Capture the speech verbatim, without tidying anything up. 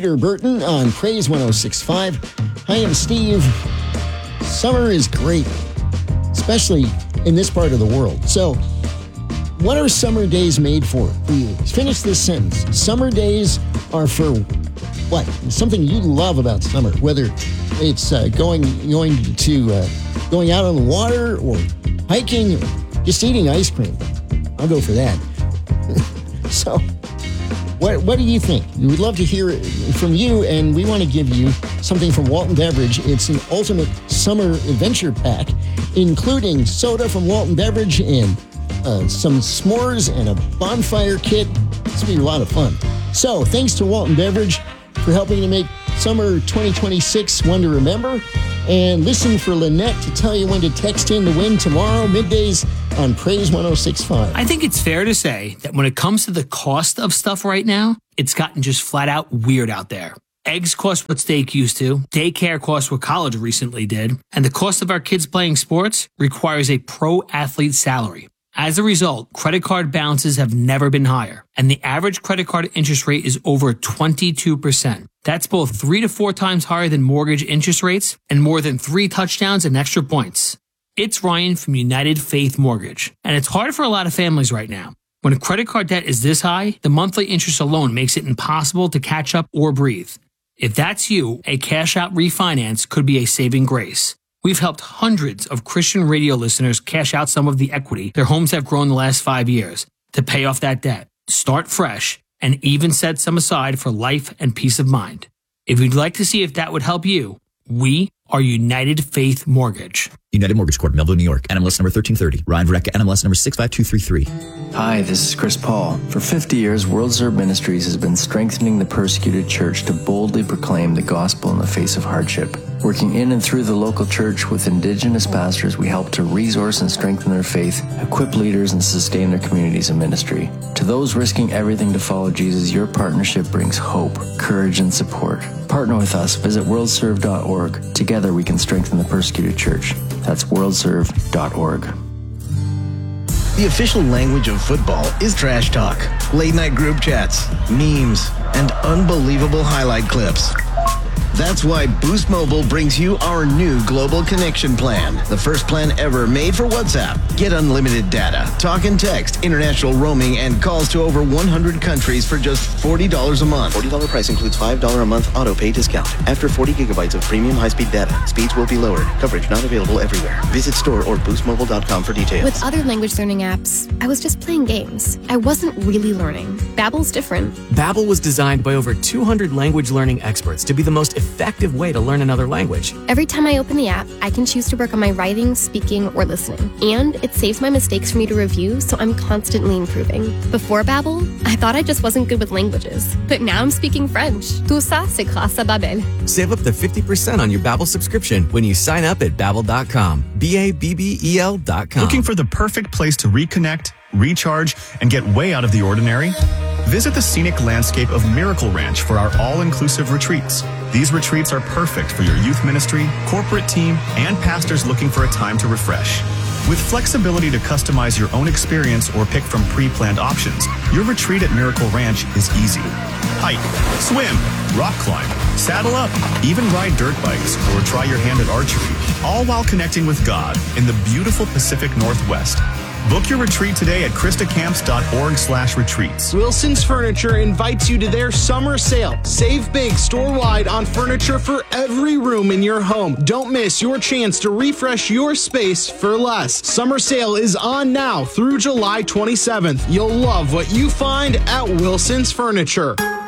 Peter Burton on Praise one oh six point five. Hi, I'm Steve. Summer is great, especially in this part of the world. So, what are summer days made for for you? Finish this sentence. Summer days are for what? Something you love about summer, whether it's uh, going going to uh, going out on the water or hiking or just eating ice cream. I'll go for that. So, what what do you think? We'd love to hear it from you, and we want to give you something from Walton Beverage. It's an ultimate summer adventure pack, including soda from Walton Beverage and uh, some s'mores and a bonfire kit. It's going to be a lot of fun. So, thanks to Walton Beverage for helping to make summer twenty twenty-six one to remember. And listen for Lynette to tell you when to text in to win tomorrow, middays on Praise one oh six point five. I think it's fair to say that when it comes to the cost of stuff right now, it's gotten just flat out weird out there. Eggs cost what steak used to, daycare costs what college recently did, and the cost of our kids playing sports requires a pro athlete salary. As a result, credit card balances have never been higher, and the average credit card interest rate is over twenty-two percent. That's both three to four times higher than mortgage interest rates and more than three touchdowns and extra points. It's Ryan from United Faith Mortgage, and it's hard for a lot of families right now. When a credit card debt is this high, the monthly interest alone makes it impossible to catch up or breathe. If that's you, a cash-out refinance could be a saving grace. We've helped hundreds of Christian radio listeners cash out some of the equity their homes have grown the last five years to pay off that debt, start fresh, and even set some aside for life and peace of mind. If you'd like to see if that would help you, we are United Faith Mortgage. United Mortgage Corp, Melville, New York. N M L S number thirteen thirty. Ryan Verrecka, N M L S number six five two three three. Hi, this is Chris Paul. For fifty years, World Serve Ministries has been strengthening the persecuted church to boldly proclaim the gospel in the face of hardship. Working in and through the local church with indigenous pastors, we help to resource and strengthen their faith, equip leaders, and sustain their communities and ministry. To those risking everything to follow Jesus, your partnership brings hope, courage, and support. Partner with us. Visit world serve dot org. Together, we can strengthen the persecuted church. That's world serve dot org. The official language of football is trash talk, late-night group chats, memes, and unbelievable highlight clips. That's why Boost Mobile brings you our new Global Connection Plan, the first plan ever made for WhatsApp. Get unlimited data, talk and text, international roaming, and calls to over one hundred countries for just forty dollars a month. forty dollars price includes five dollars a month auto pay discount. After forty gigabytes of premium high-speed data, speeds will be lowered. Coverage not available everywhere. Visit store or boost mobile dot com for details. With other language learning apps, I was just playing games. I wasn't really learning. Babbel's different. Babbel was designed by over two hundred language learning experts to be the most effective way to learn another language. Every time I open the app, I can choose to work on my writing, speaking, or listening. And it saves my mistakes for me to review, so I'm constantly improving. Before Babbel, I thought I just wasn't good with languages. But now I'm speaking French. Tout ça, c'est grâce à Babbel. Save up to fifty percent on your Babbel subscription when you sign up at babbel dot com. B A B B E L dot com. Looking for the perfect place to reconnect, recharge, and get way out of the ordinary? Visit the scenic landscape of Miracle Ranch for our all-inclusive retreats. These retreats are perfect for your youth ministry, corporate team, and pastors looking for a time to refresh. With flexibility to customize your own experience or pick from pre-planned options, your retreat at Miracle Ranch is easy. Hike, swim, rock climb, saddle up, even ride dirt bikes or try your hand at archery, all while connecting with God in the beautiful Pacific Northwest. Book your retreat today at krista camps dot org slash retreats. Wilson's Furniture invites you to their summer sale. Save big store-wide on furniture for every room in your home. Don't miss your chance to refresh your space for less. Summer sale is on now through July twenty-seventh. You'll love what you find at Wilson's Furniture.